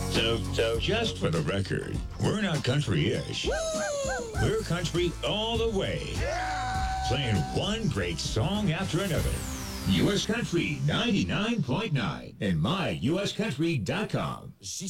So just for the record, we're not country-ish. We're country all the way. Playing one great song after another. U.S. Country 99.9 and myuscountry.com.